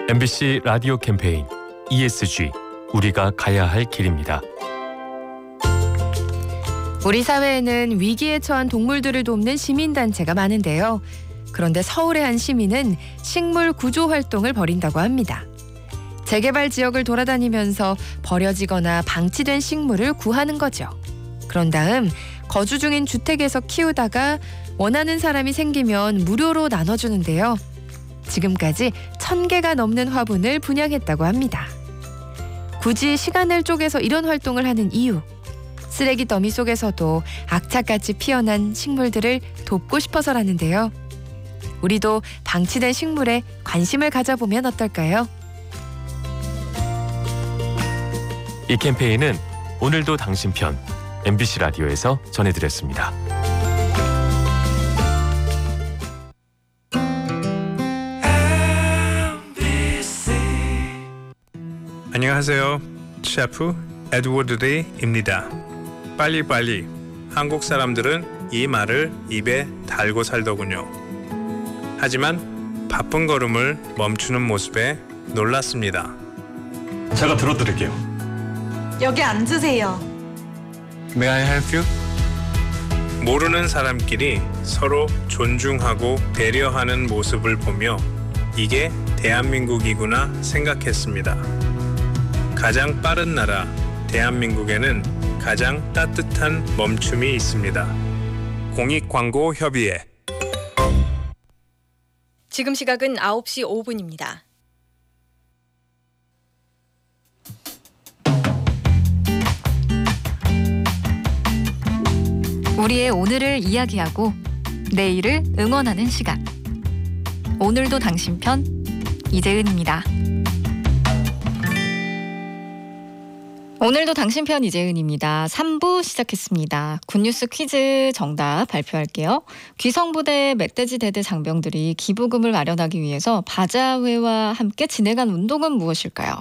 MBC 라디오 캠페인 ESG 우리가 가야 할 길입니다. 우리 사회에는 위기에 처한 동물들을 돕는 시민단체가 많은데요. 그런데 서울의 한 시민은 식물 구조 활동을 벌인다고 합니다. 재개발 지역을 돌아다니면서 버려지거나 방치된 식물을 구하는 거죠. 그런 다음 거주 중인 주택에서 키우다가 원하는 사람이 생기면 무료로 나눠주는데요. 지금까지 1000개가 넘는 화분을 분양했다고 합니다. 굳이 시간을 쪼개서 이런 활동을 하는 이유, 쓰레기 더미 속에서도 악착같이 피어난 식물들을 돕고 싶어서라는데요. 우리도 방치된 식물에 관심을 가져보면 어떨까요? 이 캠페인은 오늘도 당신 편 MBC 라디오에서 전해드렸습니다. 안녕하세요. 셰프 에드워드 리입니다. 빨리빨리. 한국 사람들은 이 말을 입에 달고 살더군요. 하지만 바쁜 걸음을 멈추는 모습에 놀랐습니다. 제가 들어드릴게요. 여기 앉으세요. May I help you? 모르는 사람끼리 서로 존중하고 배려하는 모습을 보며 이게 대한민국이구나 생각했습니다. 가장 빠른 나라 대한민국에는 가장 따뜻한 멈춤이 있습니다. 공익광고협의회. 지금 시각은 9시 5분입니다. 우리의 오늘을 이야기하고 내일을 응원하는 시간. 오늘도 당신 편 이재은입니다. 오늘도 당신 편 이재은입니다. 3부 시작했습니다. 굿뉴스 퀴즈 정답 발표할게요. 귀성부대 멧돼지 대대 장병들이 기부금을 마련하기 위해서 바자회와 함께 진행한 운동은 무엇일까요?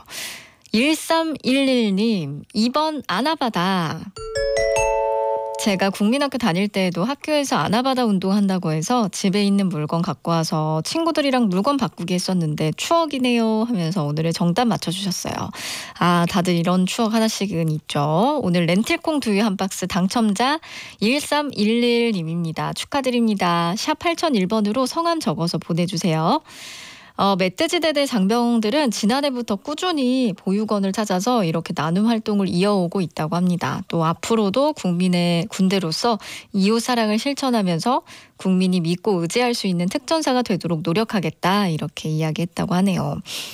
1311님 2번 아나바다. 제가 국민학교 다닐 때에도 학교에서 아나바다 운동한다고 해서 집에 있는 물건 갖고 와서 친구들이랑 물건 바꾸기 했었는데 추억이네요 하면서 오늘의 정답 맞춰주셨어요. 아, 다들 이런 추억 하나씩은 있죠. 오늘 렌틸콩 두유 한 박스 당첨자 1311님입니다. 축하드립니다. 샵 8001번으로 성함 적어서 보내주세요. 멧돼지 대대 장병들은 지난해부터 꾸준히 보육원을 찾아서 이렇게 나눔 활동을 이어오고 있다고 합니다. 또 앞으로도 국민의 군대로서 이웃 사랑을 실천하면서 국민이 믿고 의지할 수 있는 특전사가 되도록 노력하겠다 이렇게 이야기했다고 하네요.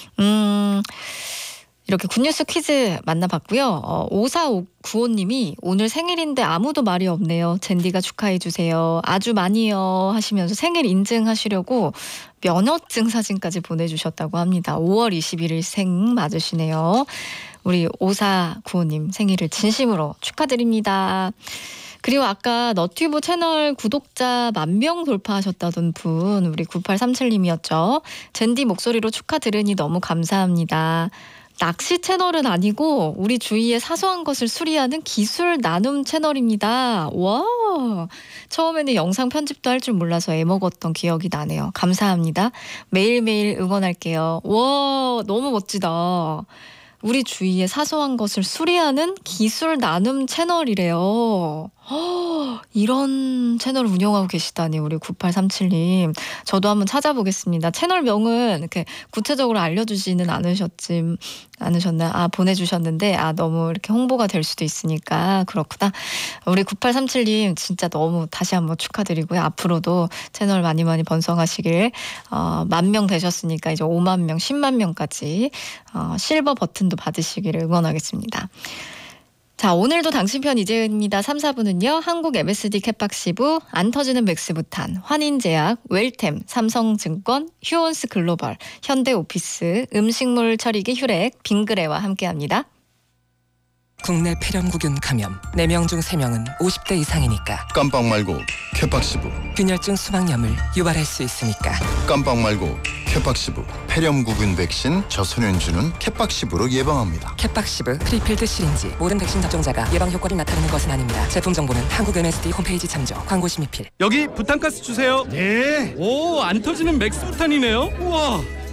이렇게 굿뉴스 퀴즈 만나봤고요. 5495님이 오늘 생일인데 아무도 말이 없네요. 젠디가 축하해주세요. 아주 많이요 하시면서 생일 인증하시려고 면허증 사진까지 보내주셨다고 합니다. 5월 21일 생 맞으시네요. 우리 5495님 생일을 진심으로 축하드립니다. 그리고 아까 너튜브 채널 구독자 10,000명 돌파하셨다던 분 우리 9837님이었죠. 젠디 목소리로 축하 들으니 너무 감사합니다. 낚시 채널은 아니고 우리 주위의 사소한 것을 수리하는 기술 나눔 채널입니다. 와, 처음에는 영상 편집도 할 줄 몰라서 애먹었던 기억이 나네요. 감사합니다. 매일매일 응원할게요. 와, 너무 멋지다. 우리 주위의 사소한 것을 수리하는 기술 나눔 채널이래요. 이런 채널을 운영하고 계시다니 우리 9837님. 저도 한번 찾아보겠습니다. 채널명은 이렇게 구체적으로 알려주지는 않으셨나요? 아, 보내주셨는데 너무 이렇게 홍보가 될 수도 있으니까 그렇구나. 우리 9837님 진짜 너무 다시 한번 축하드리고요. 앞으로도 채널 많이 번성하시길 10,000명 되셨으니까 이제 50,000명, 100,000명까지 실버 버튼도 받으시기를 응원하겠습니다. 자, 오늘도 당신 편 이재은입니다. 3, 4부는요. 한국 MSD 캣박시부, 안 터지는 맥스부탄, 환인제약, 웰템, 삼성증권, 휴온스 글로벌, 현대오피스, 음식물 처리기 휴렉, 빙그레와 함께합니다. 국내 폐렴구균 감염 4명 중 3명은 50대 이상이니까 깜빡 말고 캣박시부. 균열증 수막염을 유발할 수 있으니까 깜빡 말고 캣박시부. 폐렴구균 백신 저소년주는 캣박시부로 예방합니다. 캣박시브 프리필드 시린지. 모든 백신 접종자가 예방 효과를 나타내는 것은 아닙니다. 제품 정보는 한국 MSD 홈페이지 참조. 광고 심의필. 여기 부탄가스 주세요. 네. 오, 안 터지는 맥스부탄이네요. 우와,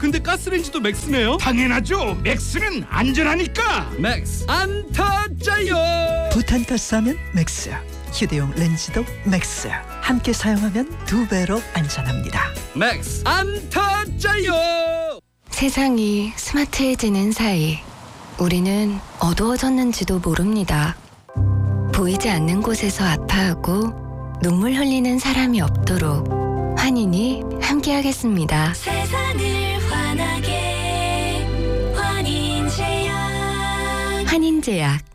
근데 가스레인지도 맥스네요. 당연하죠. 맥스는 안전하니까. 맥스 안 터져요. 부탄가스하면 맥스. 휴대용 렌즈도 맥스. 함께 사용하면 2배로 안전합니다. 맥스 안 터져요. 세상이 스마트해지는 사이 우리는 어두워졌는지도 모릅니다. 보이지 않는 곳에서 아파하고 눈물 흘리는 사람이 없도록 환인이 함께하겠습니다. 세상을 환하게 환인제약. 환인제약.